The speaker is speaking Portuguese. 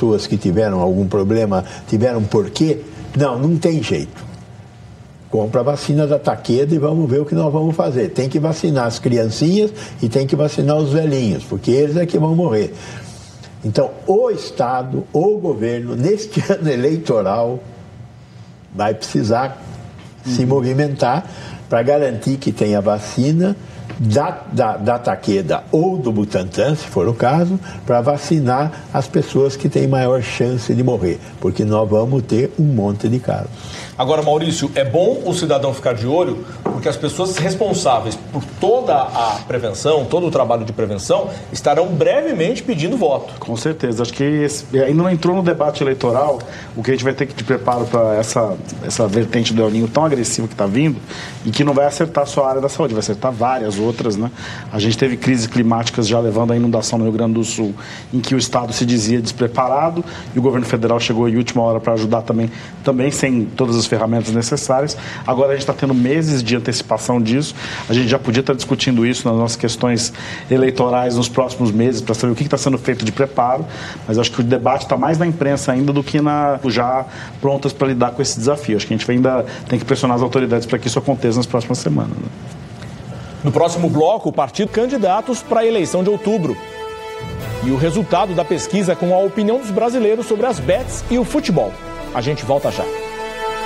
pessoas que tiveram algum problema, tiveram porquê, não tem jeito. Compra a vacina da Takeda e vamos ver o que nós vamos fazer. Tem que vacinar as criancinhas e tem que vacinar os velhinhos, porque eles é que vão morrer. Então, o Estado, o governo, neste ano eleitoral, vai precisar se movimentar para garantir que tenha vacina da Takeda ou do Butantan, se for o caso, para vacinar as pessoas que têm maior chance de morrer, porque nós vamos ter um monte de casos. Agora, Maurício, é bom o cidadão ficar de olho, porque as pessoas responsáveis por toda a prevenção, todo o trabalho de prevenção, estarão brevemente pedindo voto. Com certeza. Acho que ainda não entrou no debate eleitoral o que a gente vai ter que de preparo para essa vertente do El Niño tão agressiva que está vindo e que não vai acertar só a área da saúde, vai acertar várias outras, né? A gente teve crises climáticas já levando a inundação no Rio Grande do Sul, em que o Estado se dizia despreparado e o governo federal chegou em última hora para ajudar também sem todas as ferramentas necessárias. Agora a gente está tendo meses de antecipação disso. A gente já podia estar discutindo isso nas nossas questões eleitorais nos próximos meses para saber o que está sendo feito de preparo, mas acho que o debate está mais na imprensa ainda do que já prontas para lidar com esse desafio. Acho que a gente ainda tem que pressionar as autoridades para que isso aconteça nas próximas semanas, né? No próximo bloco, o partido candidatos para a eleição de outubro. E o resultado da pesquisa com a opinião dos brasileiros sobre as bets e o futebol. A gente volta já.